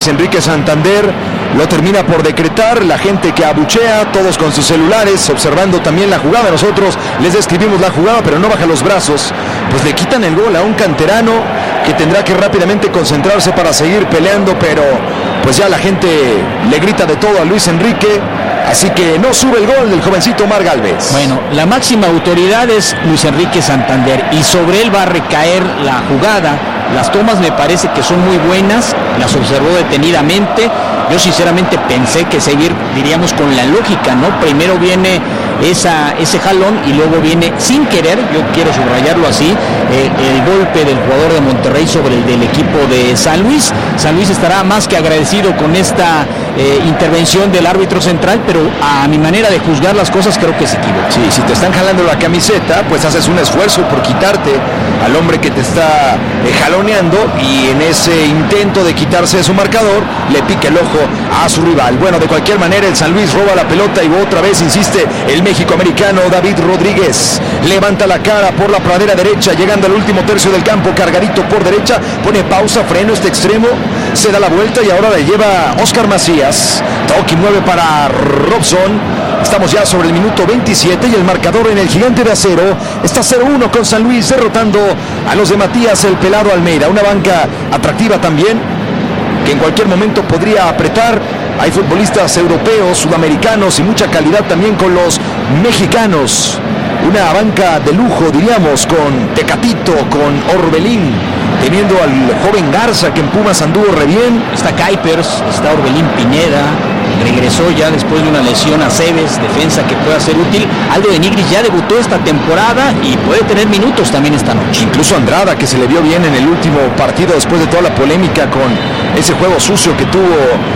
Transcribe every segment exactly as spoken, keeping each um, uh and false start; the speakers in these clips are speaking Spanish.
Enrique Santander lo termina por decretar, la gente que abuchea, todos con sus celulares, observando también la jugada. Nosotros les describimos la jugada, pero no baja los brazos, pues le quitan el gol a un canterano que tendrá que rápidamente concentrarse para seguir peleando, pero pues ya la gente le grita de todo a Luis Enrique, así que no sube el gol del jovencito Omar Gálvez. Bueno, la máxima autoridad es Luis Enrique Santander y sobre él va a recaer la jugada. Las tomas me parece que son muy buenas, las observó detenidamente. Yo sinceramente pensé que seguir, diríamos, con la lógica, ¿no? Primero viene esa, ese jalón y luego viene sin querer, yo quiero subrayarlo así, eh, el golpe del jugador de Monterrey sobre el del equipo de San Luis. San Luis estará más que agradecido con esta eh, intervención del árbitro central, pero a mi manera de juzgar las cosas creo que se equivoca. Sí, si te están jalando la camiseta, pues haces un esfuerzo por quitarte al hombre que te está eh, jaloneando, y en ese intento de quitarse de su marcador le pica el ojo a su rival. Bueno, de cualquier manera el San Luis roba la pelota y otra vez insiste el México-americano David Rodríguez. Levanta la cara por la pradera derecha, llegando al último tercio del campo, cargadito por derecha, pone pausa, freno este extremo, se da la vuelta y ahora le lleva Oscar Macías. Toque nueve para Robson. Estamos ya sobre el minuto veintisiete y el marcador en el Gigante de Acero está cero uno con San Luis, derrotando a los de Matías el Pelado Almeida. Una banca atractiva también, que en cualquier momento podría apretar. Hay futbolistas europeos, sudamericanos y mucha calidad también con los mexicanos. Una banca de lujo, diríamos, con Tecatito, con Orbelín, teniendo al joven Garza, que en Pumas anduvo re bien. Está Kuipers, está Orbelín Pineda, regresó ya después de una lesión a Cebes, defensa que pueda ser útil. Aldo de Nigris ya debutó esta temporada y puede tener minutos también esta noche. Incluso Andrada, que se le vio bien en el último partido después de toda la polémica con ese juego sucio que tuvo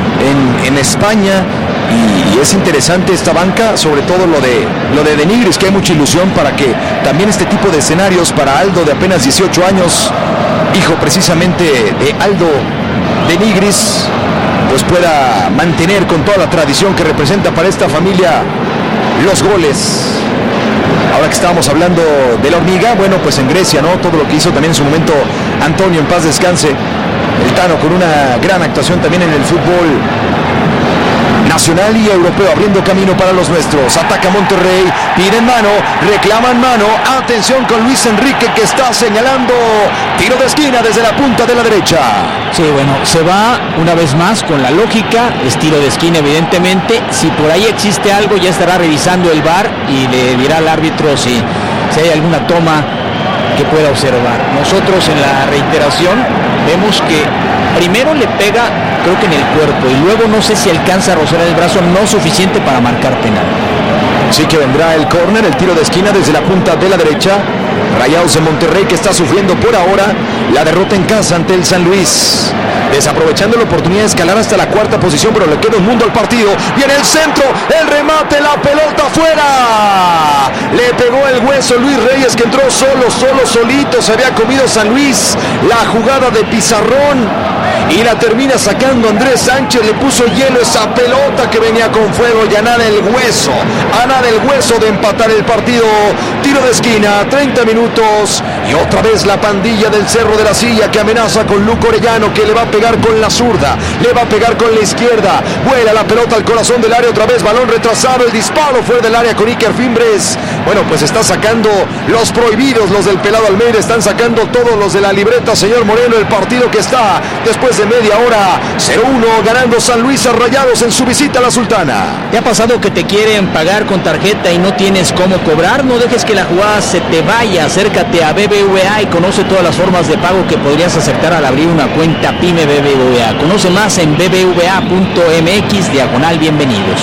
en, en España. Y es interesante esta banca, sobre todo lo de lo de, de Nigris, que hay mucha ilusión para que también este tipo de escenarios para Aldo, de apenas dieciocho años, hijo precisamente de Aldo de Nigris, pues pueda mantener con toda la tradición que representa para esta familia los goles. Ahora que estábamos hablando de la hormiga, bueno, pues en Grecia, ¿no? Todo lo que hizo también en su momento Antonio, en paz descanse, el Tano, con una gran actuación también en el fútbol nacional y europeo, abriendo camino para los nuestros. Ataca Monterrey, piden mano, reclaman mano. Atención con Luis Enrique, que está señalando tiro de esquina desde la punta de la derecha. Sí, bueno, se va una vez más con la lógica, es tiro de esquina evidentemente. Si por ahí existe algo, ya estará revisando el V A R y le dirá al árbitro si, si hay alguna toma que pueda observar. Nosotros en la reiteración vemos que primero le pega, creo que en el cuerpo, y luego no sé si alcanza a rozar el brazo, no suficiente para marcar penal. Sí que vendrá el córner, el tiro de esquina desde la punta de la derecha. Rayados de Monterrey, que está sufriendo por ahora la derrota en casa ante el San Luis, desaprovechando la oportunidad de escalar hasta la cuarta posición, pero le queda un mundo al partido. Viene el centro, el remate, la pelota fuera. Le pegó el hueso Luis Reyes, que entró solo, solo, solito. Se había comido San Luis la jugada de Pizarrón y la termina sacando Andrés Sánchez. Le puso hielo esa pelota que venía con fuego, y a nada el hueso, a nada el hueso de empatar el partido. Tiro de esquina, treinta minutos, y otra vez la pandilla del Cerro de la Silla, que amenaza con Luco Orellano, que le va a pegar con la zurda, le va a pegar con la izquierda. Vuela la pelota al corazón del área, otra vez balón retrasado, el disparo fuera del área con Iker Fimbres. Bueno, pues está sacando los prohibidos, los del Pelado Almeida, están sacando todos los de la libreta, señor Moreno. El partido que está después de media hora, cero uno, ganando San Luis a Rayados en su visita a la Sultana. ¿Te ha pasado que te quieren pagar con tarjeta y no tienes cómo cobrar? No dejes que la jugada se te vaya, acércate a B B V A y conoce todas las formas de pago que podrías aceptar al abrir una cuenta PYME B B V A. Conoce más en b b v a punto m x diagonal bienvenidos.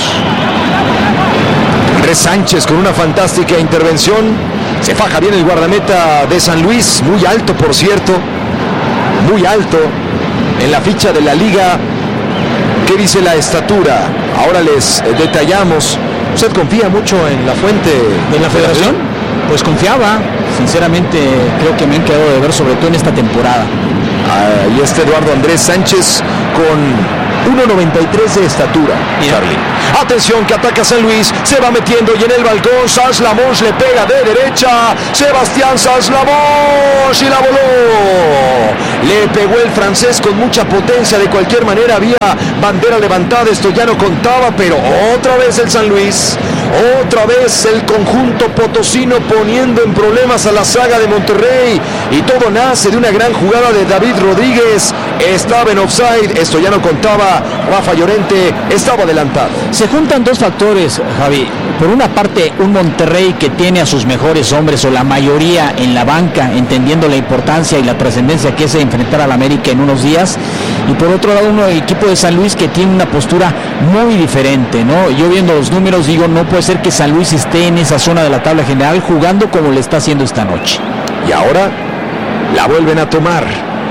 Andrés Sánchez con una fantástica intervención, se faja bien el guardameta de San Luis, muy alto por cierto, muy alto en la ficha de la liga. ¿Qué dice la estatura? Ahora les detallamos. ¿Usted confía mucho en la fuente de la federación? Pues confiaba, sinceramente creo que me han quedado de ver, sobre todo en esta temporada. Ah, y este Eduardo Andrés Sánchez con uno noventa y tres de estatura, Charlie. Atención que ataca San Luis, se va metiendo y en el balcón Sanz Lamons le pega de derecha, Sebastián Sanz Lamons y la voló. Le pegó el francés con mucha potencia, de cualquier manera había bandera levantada, esto ya no contaba, pero otra vez el San Luis, otra vez el conjunto potosino poniendo en problemas a la saga de Monterrey, y todo nace de una gran jugada de David Rodríguez, estaba en offside, esto ya no contaba, Rafa Llorente estaba adelantado. Se juntan dos factores, Javi. Por una parte, un Monterrey que tiene a sus mejores hombres, o la mayoría, en la banca, entendiendo la importancia y la trascendencia que es enfrentar al América en unos días. Y por otro lado, un equipo de San Luis que tiene una postura muy diferente, ¿no? Yo viendo los números digo, no puede ser que San Luis esté en esa zona de la tabla general jugando como le está haciendo esta noche. Y ahora la vuelven a tomar,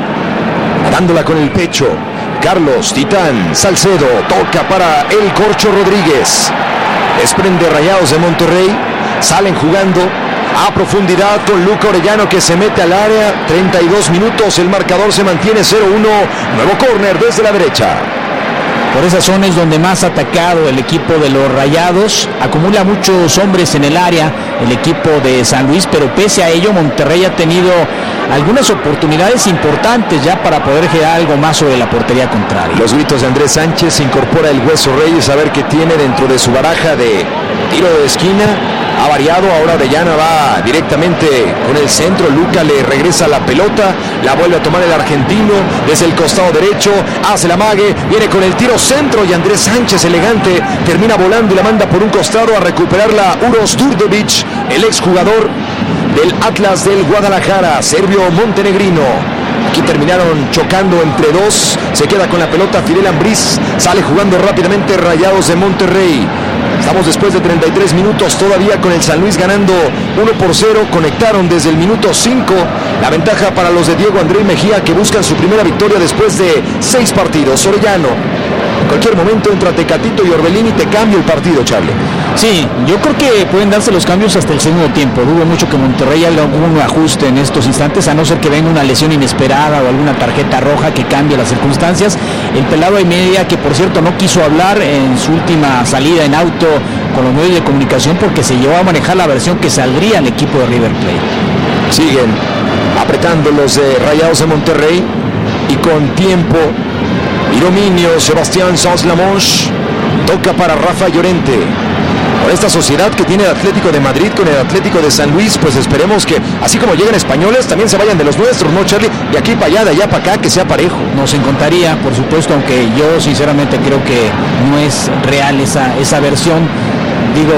dándola con el pecho. Carlos Titán Salcedo toca para el Corcho Rodríguez. Desprende Rayados de Monterrey. Salen jugando a profundidad con Luca Orellano, que se mete al área. treinta y dos minutos, el marcador se mantiene cero uno. Nuevo córner desde la derecha. Por esa zona es donde más ha atacado el equipo de los Rayados. Acumula muchos hombres en el área el equipo de San Luis, pero pese a ello Monterrey ha tenido algunas oportunidades importantes ya para poder generar algo más sobre la portería contraria. Los gritos de Andrés Sánchez, incorpora el Hueso Reyes a ver qué tiene dentro de su baraja de tiro de esquina. Ha variado, ahora Orellana va directamente con el centro, Luca le regresa la pelota, la vuelve a tomar el argentino desde el costado derecho, hace la mague, viene con el tiro centro y Andrés Sánchez, elegante, termina volando y la manda por un costado a recuperarla Uroš Đurđević, el exjugador del Atlas del Guadalajara, serbio montenegrino. Aquí terminaron chocando entre dos, se queda con la pelota Fidel Ambriz, sale jugando rápidamente Rayados de Monterrey. Estamos después de treinta y tres minutos todavía con el San Luis ganando uno por cero, conectaron desde el minuto cinco, la ventaja para los de Diego André Mejía, que buscan su primera victoria después de seis partidos. Orellano, en cualquier momento entra Tecatito y Orbelín y te cambia el partido, Charlie. Sí, yo creo que pueden darse los cambios hasta el segundo tiempo. Dudo mucho que Monterrey haga algún ajuste en estos instantes, a no ser que venga una lesión inesperada o alguna tarjeta roja que cambie las circunstancias. El pelado de media, que por cierto no quiso hablar en su última salida en auto con los medios de comunicación porque se llevó a manejar la versión que saldría al equipo de River Plate. Siguen apretando los de Rayados de Monterrey y con tiempo y dominio Sebastián Sanz Lamons toca para Rafa Llorente. Por esta sociedad que tiene el Atlético de Madrid con el Atlético de San Luis, pues esperemos que así como llegan españoles también se vayan de los nuestros, ¿no, Charlie? De aquí para allá, de allá para acá, que sea parejo. Nos encantaría, por supuesto, aunque yo sinceramente creo que no es real esa, esa versión. Digo,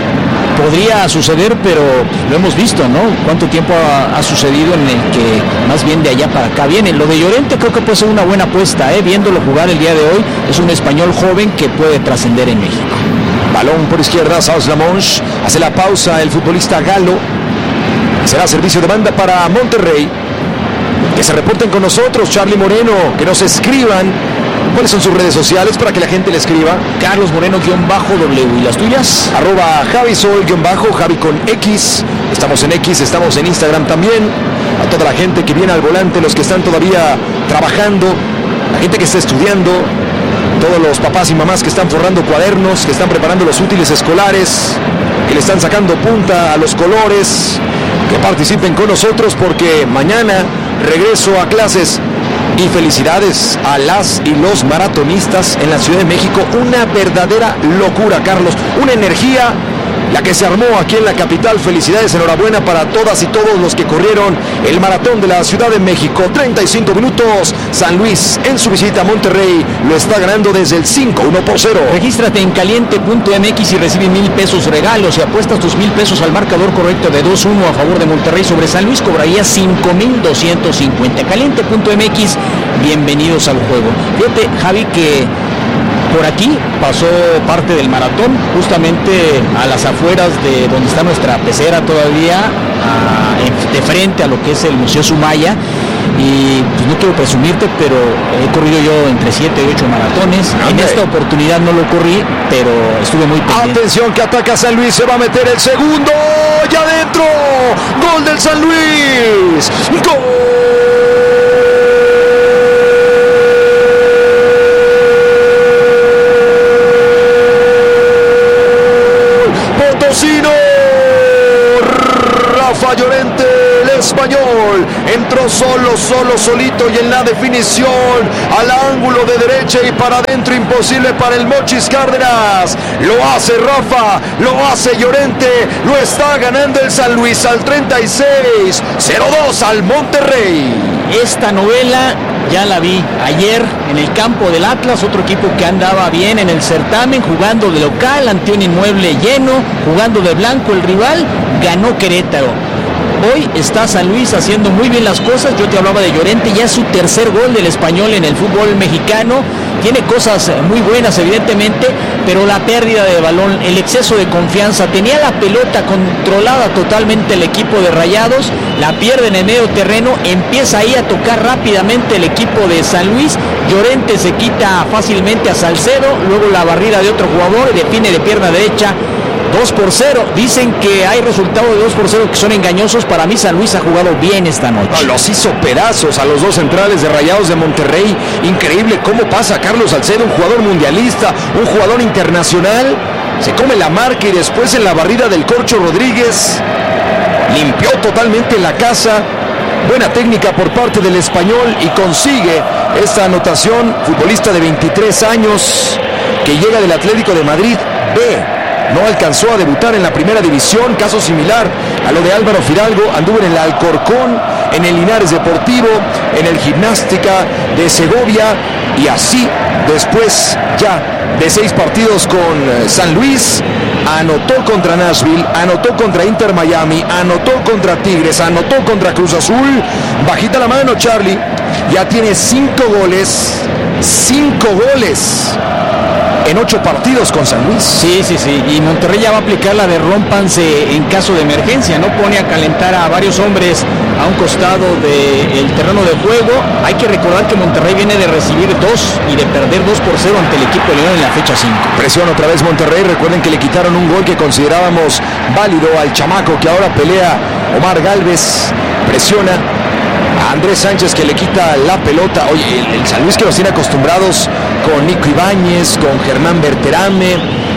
podría suceder, pero lo hemos visto, ¿no? ¿Cuánto tiempo ha, ha sucedido en el que más bien de allá para acá viene? Lo de Llorente creo que puede ser una buena apuesta, ¿eh? Viéndolo jugar el día de hoy, es un español joven que puede trascender en México. Balón por izquierda, Sanz Lamons, hace la pausa el futbolista Galo, será servicio de banda para Monterrey. Que se reporten con nosotros, Charlie Moreno, que nos escriban. ¿Cuáles son sus redes sociales para que la gente le escriba? Carlos Moreno-W. ¿Y las tuyas? Arroba Javisol-Bajo, Javi con X. Estamos en X, estamos en Instagram también. A toda la gente que viene al volante, los que están todavía trabajando, la gente que está estudiando, todos los papás y mamás que están forrando cuadernos, que están preparando los útiles escolares, que le están sacando punta a los colores, que participen con nosotros porque mañana regreso a clases. Y felicidades a las y los maratonistas en la Ciudad de México. Una verdadera locura, Carlos. Una energía la que se armó aquí en la capital. Felicidades, enhorabuena para todas y todos los que corrieron el maratón de la Ciudad de México. treinta y cinco minutos. San Luis en su visita a Monterrey lo está ganando desde el cinco uno por cero. Regístrate en caliente punto m x y recibe mil pesos regalos. Si apuestas tus mil pesos al marcador correcto de dos uno a favor de Monterrey sobre San Luis, cobrarías cinco mil doscientos cincuenta. caliente punto m x, bienvenidos al juego. Fíjate, Javi, que por aquí pasó parte del maratón, justamente a las afueras de donde está nuestra pecera todavía, a, de frente a lo que es el Museo Sumaya. Y pues no quiero presumirte, pero he corrido yo entre siete y ocho maratones. Okay. En esta oportunidad no lo corrí, pero estuve muy pendiente. Atención que ataca San Luis, se va a meter el segundo, ya adentro, gol del San Luis, gol español. Entró solo, solo, solito y en la definición al ángulo de derecha y para adentro, imposible para el Mochis Cárdenas. Lo hace Rafa, lo hace Llorente, lo está ganando el San Luis al treinta y seis, cero dos al Monterrey. Esta novela ya la vi ayer en el campo del Atlas, otro equipo que andaba bien en el certamen, jugando de local ante un inmueble lleno, jugando de blanco el rival, ganó Querétaro. Hoy está San Luis haciendo muy bien las cosas. Yo te hablaba de Llorente, ya es su tercer gol del español en el fútbol mexicano. Tiene cosas muy buenas evidentemente, pero la pérdida de balón, el exceso de confianza, tenía la pelota controlada totalmente el equipo de Rayados, la pierde en el medio terreno, empieza ahí a tocar rápidamente el equipo de San Luis. Llorente se quita fácilmente a Salcedo, luego la barrida de otro jugador, define de pierna derecha. dos por cero, dicen que hay resultados de dos por cero que son engañosos. Para mí San Luis ha jugado bien esta noche. No, los hizo pedazos a los dos centrales de Rayados de Monterrey. Increíble cómo pasa Carlos Salcedo, un jugador mundialista, un jugador internacional. Se come la marca y después en la barrida del Corcho Rodríguez limpió totalmente la casa. Buena técnica por parte del español y consigue esta anotación. Futbolista de veintitrés años que llega del Atlético de Madrid B. No alcanzó a debutar en la primera división, caso similar a lo de Álvaro Fidalgo. Anduvo en el Alcorcón, en el Linares Deportivo, en el Gimnástica de Segovia y así después ya de seis partidos con San Luis, anotó contra Nashville, anotó contra Inter Miami, anotó contra Tigres, anotó contra Cruz Azul. Bajita la mano Charlie, ya tiene cinco goles, cinco goles en ocho partidos con San Luis. Sí, sí, sí, y Monterrey ya va a aplicar la de rómpanse en caso de emergencia, no pone a calentar a varios hombres a un costado del terreno de juego. Hay que recordar que Monterrey viene de recibir dos y de perder dos por cero ante el equipo de León en la fecha cinco. Presiona otra vez Monterrey, recuerden que le quitaron un gol que considerábamos válido al chamaco que ahora pelea Omar Gálvez. Presiona a Andrés Sánchez que le quita la pelota. Oye, el, el San Luis que nos tiene acostumbrados con Nico Ibáñez, con Germán Berterame,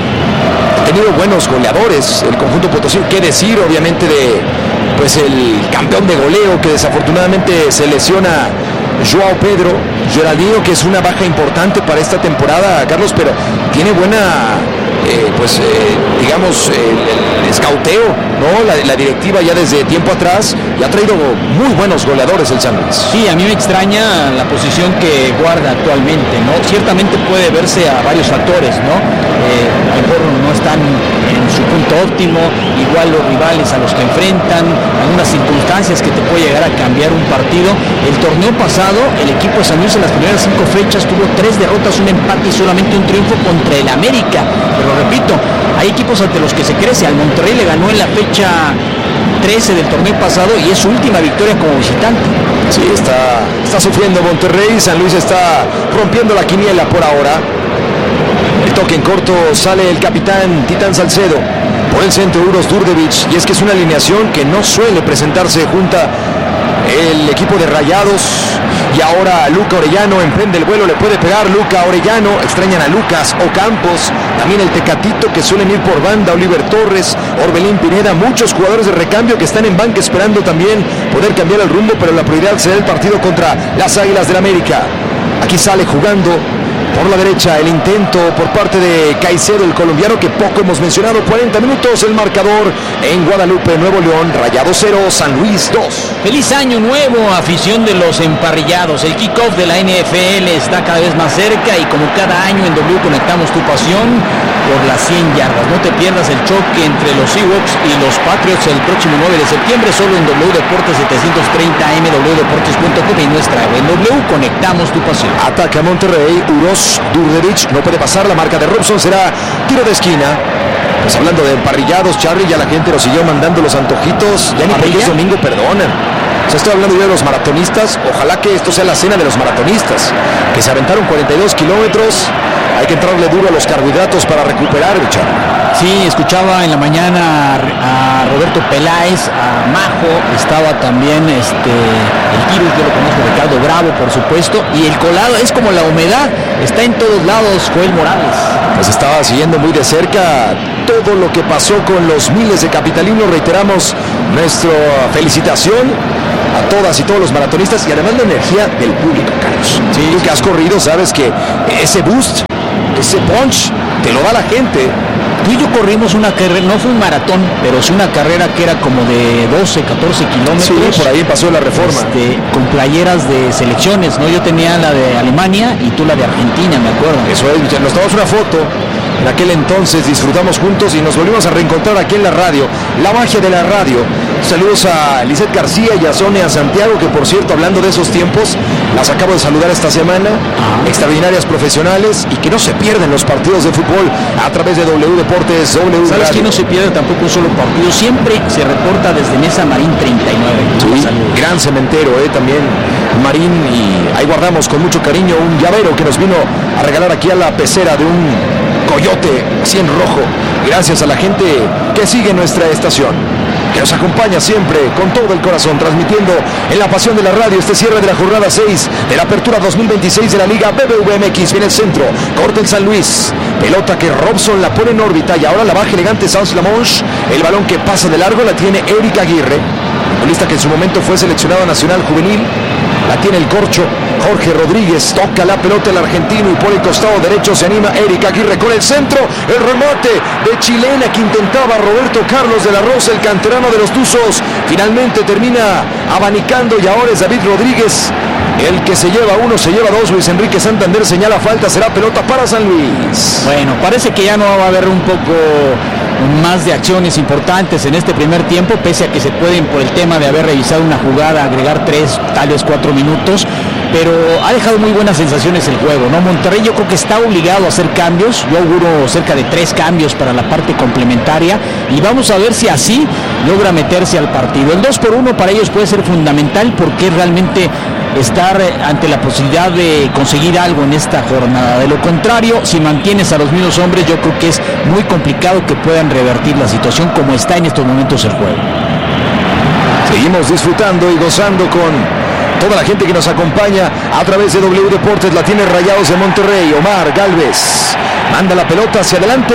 ha tenido buenos goleadores el conjunto potosino. Qué decir obviamente de pues el campeón de goleo que desafortunadamente se lesiona, Joao Pedro Geraldino, que es una baja importante para esta temporada, Carlos, pero tiene buena eh, pues eh, digamos eh, el, el escauteo, ¿no? La, la directiva ya desde tiempo atrás y ha traído muy buenos goleadores el San Luis. Sí, a mí me extraña la posición que guarda actualmente, ¿no? Ciertamente puede verse a varios factores, ¿no? Eh, a lo mejor no están en su punto óptimo, igual los rivales a los que enfrentan, algunas circunstancias que te puede llegar a cambiar un partido. El torneo pasado, el equipo de San Luis en las primeras cinco fechas tuvo tres derrotas, un empate y solamente un triunfo contra el América. Pero repito, hay equipos ante los que se crece. Al Monterrey le ganó en la fecha trece del torneo pasado y es su última victoria como visitante. Sí, está, está sufriendo Monterrey. San Luis está rompiendo la quiniela por ahora. El toque en corto, sale el capitán Titán Salcedo. Por el centro Uros Durdevich, y es que es una alineación que no suele presentarse junta el equipo de Rayados. Y ahora Luca Orellano emprende el vuelo, le puede pegar Luca Orellano. Extrañan a Lucas Ocampos, también el Tecatito que suelen ir por banda, Oliver Torres, Orbelín Pineda, muchos jugadores de recambio que están en banca esperando también poder cambiar el rumbo, pero la prioridad será el partido contra las Águilas del América. Aquí sale jugando por la derecha el intento por parte de Caicedo, el colombiano que poco hemos mencionado. Cuarenta minutos el marcador en Guadalupe, Nuevo León. Rayados cero, San Luis dos. Feliz año nuevo, afición de los emparrillados. El kickoff de la N F L está cada vez más cerca y como cada año en W conectamos tu pasión por las cien yardas. No te pierdas el choque entre los Seahawks y los Patriots el próximo nueve de septiembre, solo en W Deportes setecientos treinta A M, w deportes punto com y nuestra web. En W conectamos tu pasión. Ataca Monterrey, Uros Durdevich no puede pasar, la marca de Robson será tiro de esquina. Pues hablando de emparrillados, Charlie, ya la gente nos siguió mandando los antojitos, ya ni porque es domingo, perdonan. O sea, estoy hablando yo de los maratonistas, ojalá que esto sea la cena de los maratonistas, que se aventaron cuarenta y dos kilómetros, hay que entrarle duro a los carbohidratos para recuperar, Charlie. Sí, escuchaba en la mañana a Roberto Peláez, a Majo, estaba también este, el Tirus, yo lo conozco, Ricardo Bravo, por supuesto, y el colado es como la humedad, está en todos lados, Joel Morales. Pues estaba siguiendo muy de cerca todo lo que pasó con los miles de capitalinos, reiteramos nuestra felicitación a todas y todos los maratonistas y además la energía del público, Carlos. Sí, tú que has corrido sabes que ese boost, ese punch, te lo da la gente. Tú y yo corrimos una carrera, no fue un maratón, pero sí una carrera que era como de doce, catorce kilómetros. Sí, por ahí pasó la Reforma. Este, con playeras de selecciones, ¿no? Yo tenía la de Alemania y tú la de Argentina, me acuerdo. Eso es, nos tomamos una foto. En aquel entonces disfrutamos juntos y nos volvimos a reencontrar aquí en la radio. La magia de la radio. Saludos a Lizeth García y a Sonia Santiago, que por cierto, hablando de esos tiempos, las acabo de saludar esta semana. Ah. Extraordinarias profesionales y que no se pierden los partidos de fútbol a través de W Deportes, W Radio. ¿Sabes quién no se pierde tampoco un solo partido? Siempre se reporta desde Mesa Marín treinta y nueve. Sí, gran cementero, eh, también Marín, y ahí guardamos con mucho cariño un llavero que nos vino a regalar aquí a la pecera de un coyote así en rojo, gracias a la gente que sigue nuestra estación, que nos acompaña siempre con todo el corazón, transmitiendo en la pasión de la radio este cierre de la jornada seis de la apertura dos mil veintiséis de la Liga B B V M X. Viene el centro, corta el San Luis, pelota que Robson la pone en órbita y ahora la baja elegante Sans Lamonche, el balón que pasa de largo la tiene Eric Aguirre, futbolista que en su momento fue seleccionado nacional juvenil. La tiene el corcho, Jorge Rodríguez, toca la pelota el argentino y por el costado derecho se anima Eric Aguirre con el centro, el remate de Chilena que intentaba Roberto Carlos de la Rosa, el canterano de los Tuzos, finalmente termina abanicando y ahora es David Rodríguez el que se lleva uno, se lleva dos. Luis Enrique Santander señala falta, será pelota para San Luis. Bueno, parece que ya no va a haber un poco más de acciones importantes en este primer tiempo, pese a que se pueden, por el tema de haber revisado una jugada, agregar tres, tal vez cuatro minutos, pero ha dejado muy buenas sensaciones el juego, ¿no? Monterrey yo creo que está obligado a hacer cambios, yo auguro cerca de tres cambios para la parte complementaria y vamos a ver si así logra meterse al partido. El dos por uno para ellos puede ser fundamental porque realmente estar ante la posibilidad de conseguir algo en esta jornada. De lo contrario, si mantienes a los mismos hombres, yo creo que es muy complicado que puedan revertir la situación como está en estos momentos el juego. Seguimos disfrutando y gozando con toda la gente que nos acompaña a través de W Deportes. La tiene Rayados de Monterrey. Omar Galvez manda la pelota hacia adelante,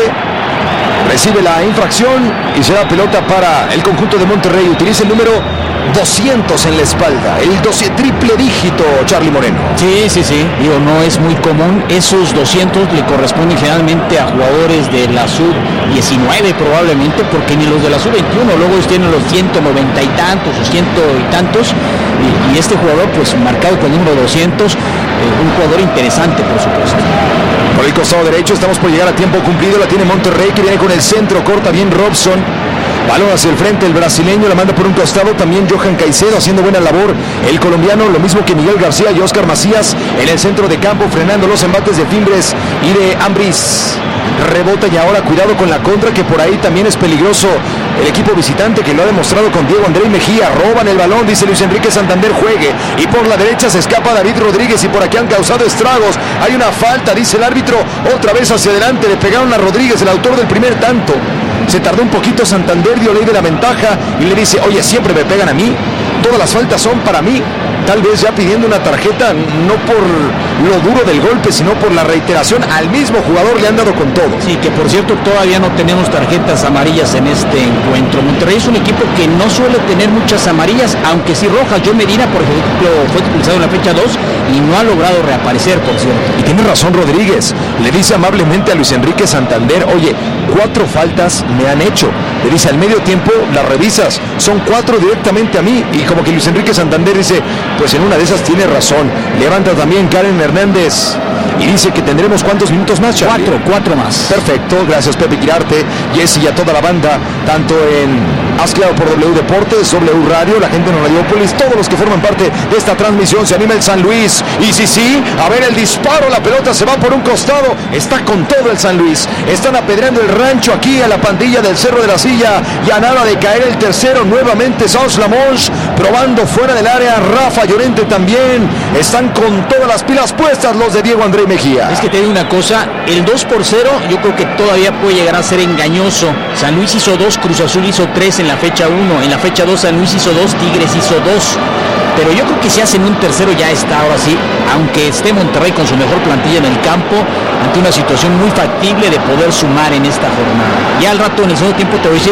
recibe la infracción y será pelota para el conjunto de Monterrey. Utiliza el número doscientos en la espalda, el doce triple dígito, Charlie Moreno. Sí, sí, sí, digo, no es muy común, esos doscientos le corresponden generalmente a jugadores de la sub diecinueve probablemente, porque ni los de la sub veintiuno, luego ellos tienen los ciento noventa y tantos o ciento y tantos, y, y este jugador pues marcado con el número doscientos, eh, un jugador interesante por supuesto. Por el costado derecho estamos por llegar a tiempo cumplido, la tiene Monterrey que viene con el centro, corta bien Robson. Balón hacia el frente, el brasileño la manda por un costado, también Johan Caicedo haciendo buena labor, el colombiano, lo mismo que Miguel García y Oscar Macías en el centro de campo, frenando los embates de Fimbres y de Ambriz. Rebota y ahora cuidado con la contra, que por ahí también es peligroso el equipo visitante, que lo ha demostrado con Diego André Mejía. Roban el balón, dice Luis Enrique Santander, juegue, y por la derecha se escapa David Rodríguez y por aquí han causado estragos, hay una falta, dice el árbitro, otra vez hacia adelante, le pegaron a Rodríguez, el autor del primer tanto. Se tardó un poquito Santander, dio ley de la ventaja y le dice, oye, siempre me pegan a mí, todas las faltas son para mí, tal vez ya pidiendo una tarjeta, no por lo duro del golpe, sino por la reiteración, al mismo jugador le han dado con todo. Sí, que por cierto todavía no tenemos tarjetas amarillas en este encuentro. Monterrey es un equipo que no suele tener muchas amarillas, aunque sí rojas. John Medina, por ejemplo, fue expulsado en la fecha dos y no ha logrado reaparecer, por cierto. Y tiene razón Rodríguez, le dice amablemente a Luis Enrique Santander, oye, cuatro faltas me han hecho. Le dice, al medio tiempo las revisas, son cuatro directamente a mí. Y como que Luis Enrique Santander dice, pues en una de esas tiene razón. Levanta también Karen Hernández y dice que tendremos ¿cuántos minutos más, Charlie? Cuatro, cuatro más. Perfecto, gracias Pepe Quirarte, Jesse y a toda la banda, tanto en Ascleado por W Deportes, W Radio, la gente en Radiopolis, todos los que forman parte de esta transmisión. Se anima el San Luis, y sí, sí, a ver el disparo, la pelota se va por un costado, está con todo el San Luis, están apedreando el rancho aquí a la pandilla del Cerro de la Silla, y a nada de caer el tercero, nuevamente Sans Lamonche, probando fuera del área, Rafa Llorente también, están con todas las pilas puestas los de Diego André Mejía. Es que te digo una cosa, el dos por cero yo creo que todavía puede llegar a ser engañoso. San Luis hizo dos, Cruz Azul hizo tres en la fecha uno, en la fecha dos San Luis hizo dos, Tigres hizo dos, pero yo creo que si hacen un tercero ya está, ahora sí, aunque esté Monterrey con su mejor plantilla en el campo, ante una situación muy factible de poder sumar en esta jornada. Ya al rato en el segundo tiempo te voy a decir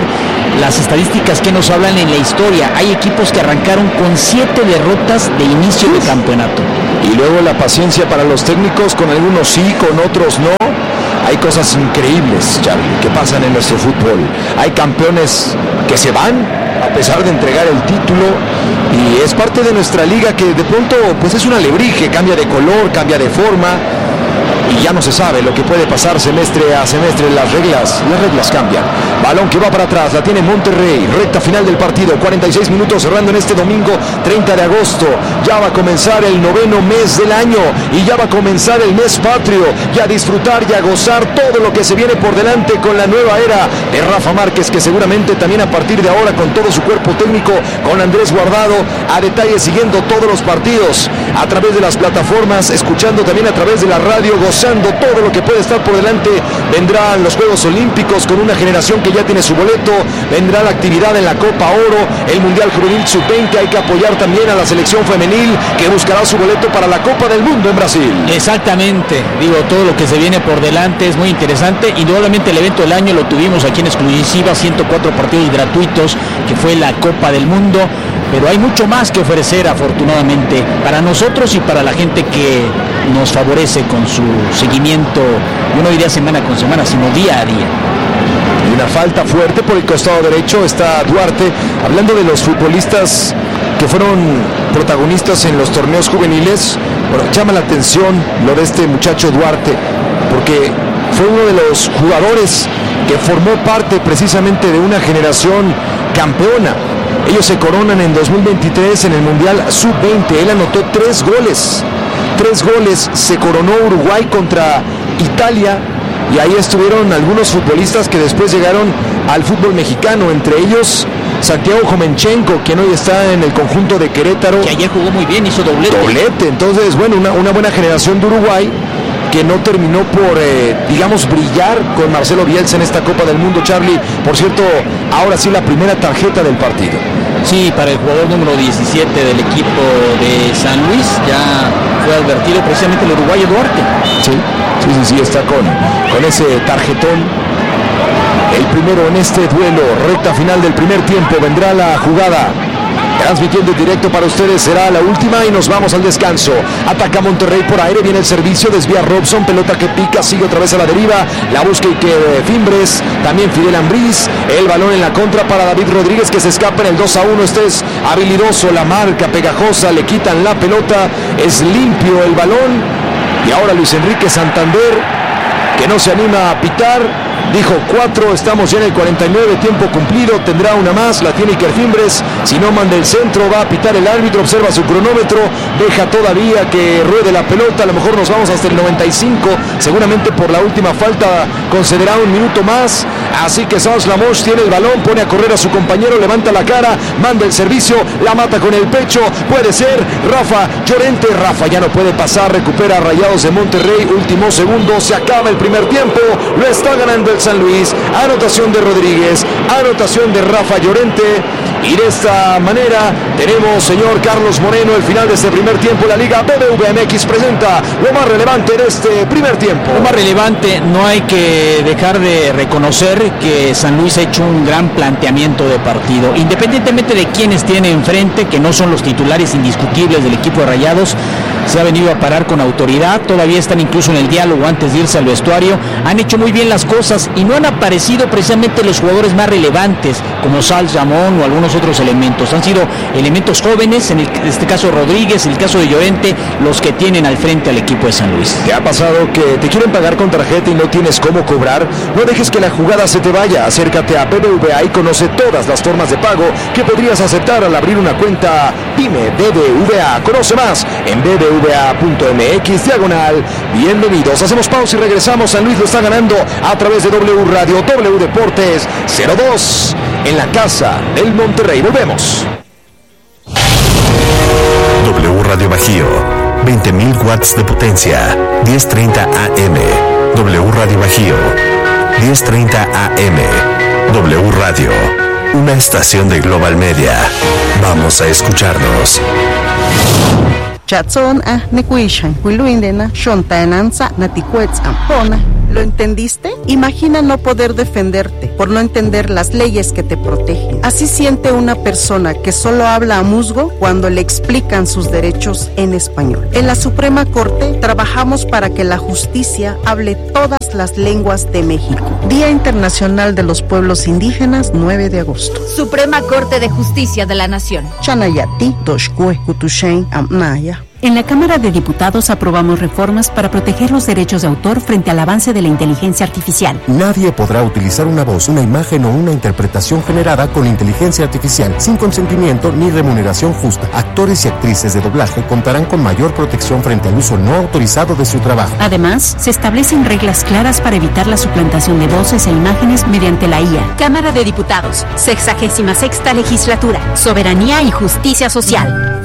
las estadísticas que nos hablan en la historia. Hay equipos que arrancaron con siete derrotas de inicio de campeonato. Y luego la paciencia para los técnicos, con algunos sí, con otros no. Hay cosas increíbles, Charlie, que pasan en nuestro fútbol. Hay campeones que se van a pesar de entregar el título, y es parte de nuestra liga que de pronto pues es un alebrije, cambia de color, cambia de forma, y ya no se sabe lo que puede pasar semestre a semestre. Las reglas, las reglas cambian. Balón que va para atrás, la tiene Monterrey, recta final del partido, cuarenta y seis minutos cerrando en este domingo treinta de agosto. Ya va a comenzar el noveno mes del año y ya va a comenzar el mes patrio, y a disfrutar y a gozar todo lo que se viene por delante con la nueva era de Rafa Márquez, que seguramente también a partir de ahora, con todo su cuerpo técnico, con Andrés Guardado a detalle, siguiendo todos los partidos a través de las plataformas, escuchando también a través de la radio, gozando todo lo que puede estar por delante. Vendrán los Juegos Olímpicos con una generación que ya tiene su boleto, vendrá la actividad en la Copa Oro, el Mundial Juvenil sub veinte, hay que apoyar también a la selección femenil que buscará su boleto para la Copa del Mundo en Brasil. Exactamente, digo, todo lo que se viene por delante es muy interesante. Indudablemente el evento del año lo tuvimos aquí en exclusiva, ciento cuatro partidos gratuitos, que fue la Copa del Mundo, pero hay mucho más que ofrecer, afortunadamente, para nosotros y para la gente que nos favorece con su seguimiento, yo no diría semana con semana, sino día a día. Y una falta fuerte por el costado derecho, está Duarte, hablando de los futbolistas que fueron protagonistas en los torneos juveniles. Bueno, llama la atención lo de este muchacho Duarte, porque fue uno de los jugadores que formó parte precisamente de una generación campeona. Ellos se coronan en dos mil veintitrés en el Mundial sub veinte. Él anotó tres goles. Tres goles. Se coronó Uruguay contra Italia. Y ahí estuvieron algunos futbolistas que después llegaron al fútbol mexicano. Entre ellos Santiago Jomenchenko, quien hoy está en el conjunto de Querétaro. Que ayer jugó muy bien, hizo doblete. Doblete. Entonces, bueno, una, una buena generación de Uruguay, que no terminó por, eh, digamos, brillar con Marcelo Bielsa en esta Copa del Mundo. Charlie, por cierto, ahora sí la primera tarjeta del partido. Sí, para el jugador número diecisiete del equipo de San Luis, ya fue advertido precisamente el uruguayo Duarte. Sí, sí, sí, sí, está con, con ese tarjetón. El primero en este duelo, recta final del primer tiempo, vendrá la jugada. Transmitiendo en directo para ustedes, será la última y nos vamos al descanso. Ataca Monterrey por aire, viene el servicio, desvía Robson, pelota que pica, sigue otra vez a la deriva, la busca y que Fimbres, también Fidel Ambriz, el balón en la contra para David Rodríguez, que se escapa en el dos a uno. Este es habilidoso, la marca pegajosa, le quitan la pelota, es limpio el balón. Y ahora Luis Enrique Santander, que no se anima a pitar. Dijo cuatro, estamos ya en el cuarenta y nueve, tiempo cumplido, tendrá una más, la tiene Iker Fimbres, si no manda el centro, va a pitar el árbitro, observa su cronómetro, deja todavía que ruede la pelota, a lo mejor nos vamos hasta el noventa y cinco, seguramente por la última falta concederá un minuto más, así que Sanz Lamoche tiene el balón, pone a correr a su compañero, levanta la cara, manda el servicio, la mata con el pecho, puede ser Rafa Llorente, Rafa ya no puede pasar, recupera a Rayados de Monterrey, último segundo, se acaba el primer tiempo, lo está ganando el San Luis, anotación de Rodríguez, anotación de Rafa Llorente, y de esta manera tenemos, señor Carlos Moreno, el final de este primer tiempo. La Liga B B V M X presenta lo más relevante de este primer tiempo. Lo más relevante, no hay que dejar de reconocer que San Luis ha hecho un gran planteamiento de partido, independientemente de quienes tiene enfrente, que no son los titulares indiscutibles del equipo de Rayados. Se ha venido a parar con autoridad, todavía están incluso en el diálogo antes de irse al vestuario, han hecho muy bien las cosas y no han aparecido precisamente los jugadores más relevantes como Sal Ramón o algunos otros elementos, han sido elementos jóvenes, en, el, en este caso Rodríguez, en el caso de Llorente, los que tienen al frente al equipo de San Luis. ¿Te ha pasado que te quieren pagar con tarjeta y no tienes cómo cobrar? No dejes que la jugada se te vaya, acércate a B B V A y conoce todas las formas de pago que podrías aceptar al abrir una cuenta Pyme B B V A. Conoce más en B B V A punto M X diagonal. Bienvenidos, hacemos pausa y regresamos. San Luis lo está ganando a través de W Radio, W Deportes cero dos en la casa del Monterrey. Volvemos. W Radio Bajío, veinte mil watts de potencia, diez treinta A M. W Radio Bajío, diez treinta A M. W Radio, una estación de Global Media. Vamos a escucharnos. Chatson a Nekuishan, Wiluindena, Shontananza, Naticuetz Ampona. ¿Lo entendiste? Imagina no poder defenderte. por no entender las leyes que te protegen. Así siente una persona que solo habla a musgo cuando le explican sus derechos en español. En la Suprema Corte trabajamos para que la justicia hable todas las lenguas de México. Día Internacional de los Pueblos Indígenas, nueve de agosto. Suprema Corte de Justicia de la Nación. Chanayati, Toshkue, Kutushen, Amnaya. En la Cámara de Diputados aprobamos reformas para proteger los derechos de autor frente al avance de la inteligencia artificial. Nadie podrá utilizar una voz, una imagen o una interpretación generada con inteligencia artificial sin consentimiento ni remuneración justa. Actores y actrices de doblaje contarán con mayor protección frente al uso no autorizado de su trabajo. Además, se establecen reglas claras para evitar la suplantación de voces e imágenes mediante la I A. Cámara de Diputados, sexagésima sexta legislatura, soberanía y justicia social.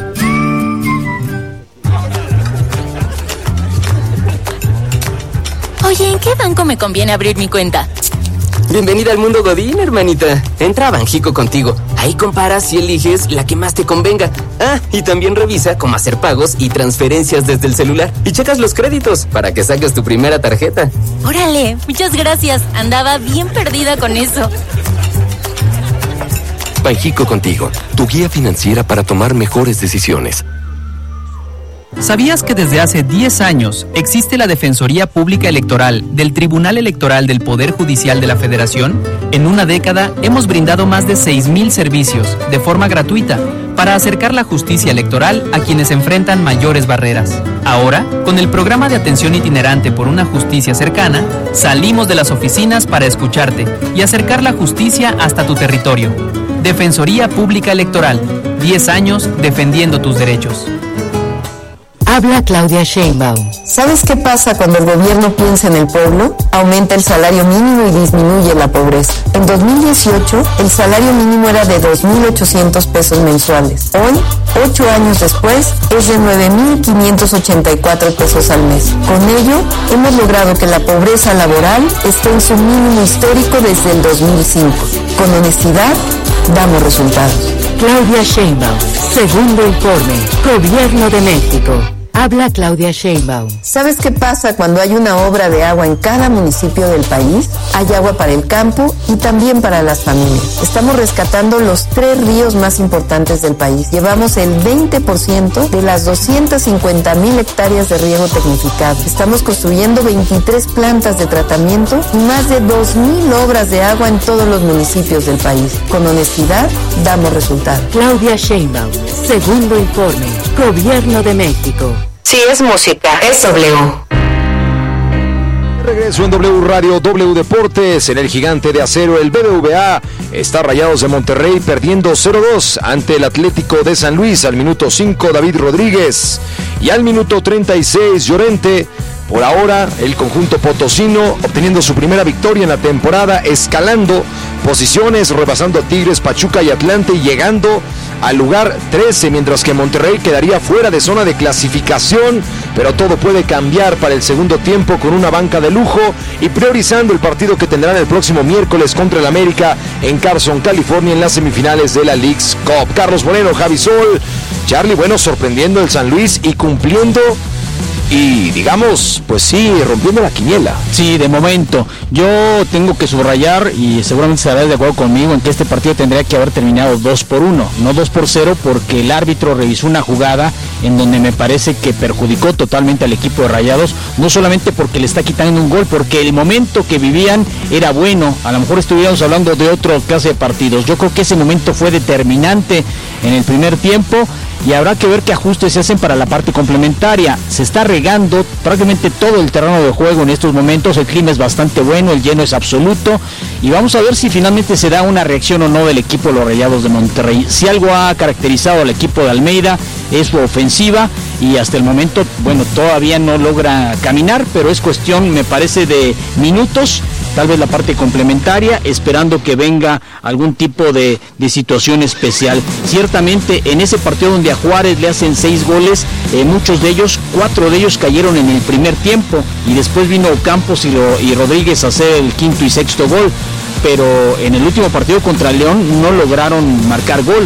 Oye, ¿en qué banco me conviene abrir mi cuenta? Bienvenida al mundo Godín, hermanita. Entra a Banjico contigo. Ahí comparas y eliges la que más te convenga. Ah, y también revisa cómo hacer pagos y transferencias desde el celular. Y checas los créditos para que saques tu primera tarjeta. Órale, muchas gracias. Andaba bien perdida con eso. Banjico contigo, tu guía financiera para tomar mejores decisiones. ¿Sabías que desde hace diez años existe la Defensoría Pública Electoral del Tribunal Electoral del Poder Judicial de la Federación? En una década hemos brindado más de seis mil servicios de forma gratuita para acercar la justicia electoral a quienes enfrentan mayores barreras. Ahora, con el programa de atención itinerante por una justicia cercana, salimos de las oficinas para escucharte y acercar la justicia hasta tu territorio. Defensoría Pública Electoral, diez años defendiendo tus derechos. Habla Claudia Sheinbaum. ¿Sabes qué pasa cuando el gobierno piensa en el pueblo? Aumenta el salario mínimo y disminuye la pobreza. En dos mil dieciocho, el salario mínimo era de dos mil ochocientos pesos mensuales. Hoy, ocho años después, es de nueve mil quinientos ochenta y cuatro pesos al mes. Con ello, hemos logrado que la pobreza laboral esté en su mínimo histórico desde el dos mil cinco. Con honestidad, damos resultados. Claudia Sheinbaum, segundo informe, Gobierno de México. Habla Claudia Sheinbaum. ¿Sabes qué pasa cuando hay una obra de agua en cada municipio del país? Hay agua para el campo y también para las familias. Estamos rescatando los tres ríos más importantes del país. Llevamos el veinte por ciento de las doscientas cincuenta mil hectáreas de riego tecnificado. Estamos construyendo veintitrés plantas de tratamiento y más de dos mil obras de agua en todos los municipios del país. Con honestidad, damos resultados. Claudia Sheinbaum, segundo informe, Gobierno de México. Si es música, es W. Regreso en W Radio, W Deportes. En el gigante de acero, el B B V A está Rayados de Monterrey perdiendo cero dos ante el Atlético de San Luis. Al minuto cinco, David Rodríguez. Y al minuto treinta y seis, Llorente. Por ahora, el conjunto potosino obteniendo su primera victoria en la temporada, escalando posiciones, rebasando a Tigres, Pachuca y Atlante y llegando al lugar trece, mientras que Monterrey quedaría fuera de zona de clasificación, pero todo puede cambiar para el segundo tiempo con una banca de lujo y priorizando el partido que tendrán el próximo miércoles contra el América en Carson, California, en las semifinales de la Leagues Cup. Carlos Moreno, Javi Sol, Charlie, bueno, sorprendiendo el San Luis y cumpliendo y digamos, pues sí, rompiendo la quiniela. Sí, de momento. Yo tengo que subrayar, y seguramente estarás de acuerdo conmigo, en que este partido tendría que haber terminado dos por uno, no dos por cero, porque el árbitro revisó una jugada en donde me parece que perjudicó totalmente al equipo de Rayados, no solamente porque le está quitando un gol, porque el momento que vivían era bueno. A lo mejor estuviéramos hablando de otra clase de partidos. Yo creo que ese momento fue determinante en el primer tiempo, y habrá que ver qué ajustes se hacen para la parte complementaria. Se está regando prácticamente todo el terreno de juego en estos momentos, el clima es bastante bueno, el lleno es absoluto, y vamos a ver si finalmente se da una reacción o no del equipo de los Rayados de Monterrey. Si algo ha caracterizado al equipo de Almeida es su ofensiva, y hasta el momento, bueno, todavía no logra caminar, pero es cuestión, me parece, de minutos, tal vez la parte complementaria, esperando que venga algún tipo de, de situación especial. Ciertamente, en ese partido donde a Juárez le hacen seis goles, eh, muchos de ellos, cuatro de ellos cayeron en el primer tiempo, y después vino Campos y, lo, y Rodríguez a hacer el quinto y sexto gol, pero en el último partido contra León no lograron marcar gol.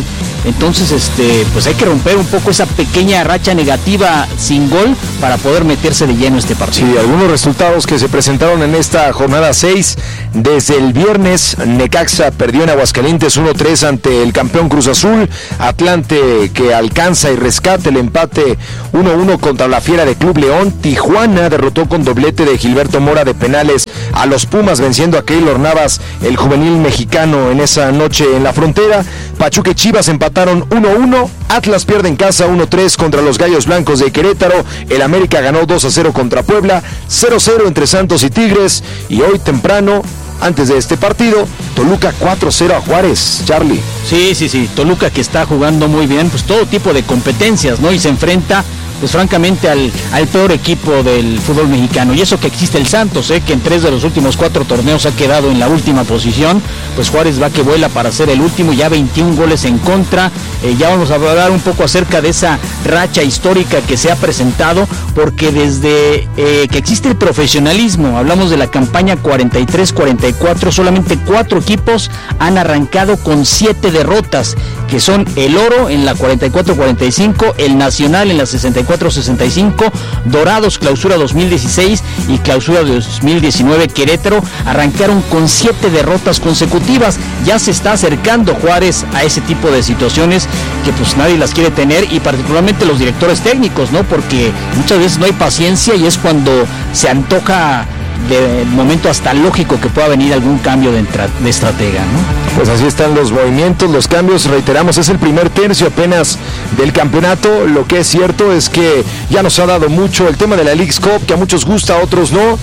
Entonces, este, pues hay que romper un poco esa pequeña racha negativa sin gol para poder meterse de lleno a este partido. Sí, algunos resultados que se presentaron en esta jornada seis. Desde el viernes, Necaxa perdió en Aguascalientes uno tres ante el campeón Cruz Azul. Atlante, que alcanza y rescata el empate uno uno contra la Fiera de Club León. Tijuana derrotó con doblete de Gilberto Mora de penales a los Pumas, venciendo a Keylor Navas, el juvenil mexicano, en esa noche en la frontera. Pachuca y Chivas empataron uno uno. Atlas pierde en casa uno tres contra los Gallos Blancos de Querétaro. El América ganó dos a cero contra Puebla. cero cero entre Santos y Tigres. Y hoy temprano, antes de este partido, Toluca cuatro cero a Juárez. Charlie. Sí, sí, sí. Toluca, que está jugando muy bien, pues todo tipo de competencias, ¿no? Y se enfrenta, pues francamente, al, al peor equipo del fútbol mexicano. Y eso que existe el Santos, ¿eh? Que en tres de los últimos cuatro torneos ha quedado en la última posición. Pues Juárez va que vuela para ser el último, ya veintiún goles en contra. Eh, ya vamos a hablar un poco acerca de esa racha histórica que se ha presentado, porque desde eh, que existe el profesionalismo, hablamos de la campaña cuarenta y tres cuarenta y cuatro, solamente cuatro equipos han arrancado con siete derrotas, que son el Oro en la cuarenta y cuatro cuarenta y cinco, el Nacional en la sesenta y cuatro sesenta y cinco, Dorados Clausura dos mil dieciséis y Clausura dos mil diecinueve Querétaro arrancaron con siete derrotas consecutivas. Ya se está acercando Juárez a ese tipo de situaciones que pues nadie las quiere tener, y particularmente los directores técnicos, ¿no? Porque muchas veces no hay paciencia y es cuando se antoja de momento hasta lógico que pueda venir algún cambio de, entra- de estratega, ¿no? Pues así están los movimientos, los cambios. Reiteramos, es el primer tercio apenas del campeonato. Lo que es cierto es que ya nos ha dado mucho el tema de la Leagues Cup, que a muchos gusta, a otros no.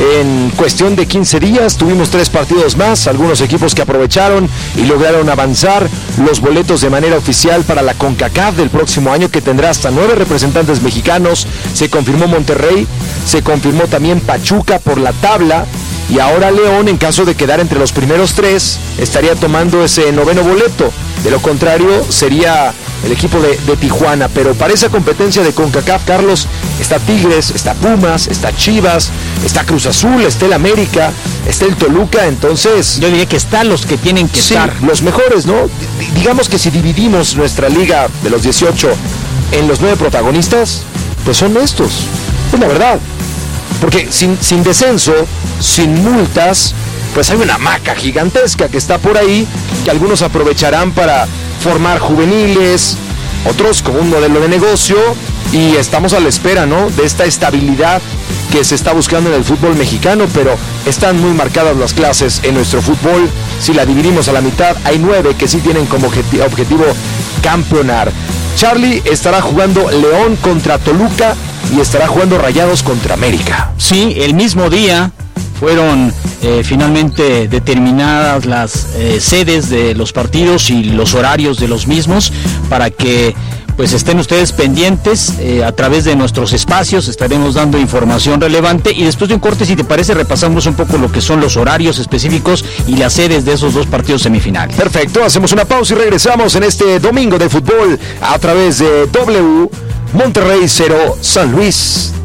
En cuestión de quince días tuvimos tres partidos más, algunos equipos que aprovecharon y lograron avanzar. Los boletos de manera oficial para la CONCACAF del próximo año, que tendrá hasta nueve representantes mexicanos. Se confirmó Monterrey, se confirmó también Pachuca por la tabla, y ahora León, en caso de quedar entre los primeros tres, estaría tomando ese noveno boleto. De lo contrario, sería el equipo de, de Tijuana. Pero para esa competencia de CONCACAF, Carlos, está Tigres, está Pumas, está Chivas, está Cruz Azul, está el América, está el Toluca. Entonces, yo diría que están los que tienen que sí, estar. Los mejores, ¿no? D- digamos que si dividimos nuestra liga de los dieciocho en los nueve protagonistas, pues son estos. Es la verdad. Porque sin, sin descenso, sin multas, pues hay una hamaca gigantesca que está por ahí, que algunos aprovecharán para formar juveniles, otros como un modelo de negocio, y estamos a la espera, ¿no?, de esta estabilidad que se está buscando en el fútbol mexicano. Pero están muy marcadas las clases en nuestro fútbol. Si la dividimos a la mitad, hay nueve que sí tienen como objeti- objetivo campeonar. Charlie, estará jugando León contra Toluca y estará jugando Rayados contra América. Sí, el mismo día fueron eh, finalmente determinadas las eh, sedes de los partidos y los horarios de los mismos, para que pues estén ustedes pendientes. Eh, a través de nuestros espacios estaremos dando información relevante, y después de un corte, si te parece, repasamos un poco lo que son los horarios específicos y las sedes de esos dos partidos semifinales. Perfecto, hacemos una pausa y regresamos en este domingo de fútbol a través de W Monterrey cero San Luis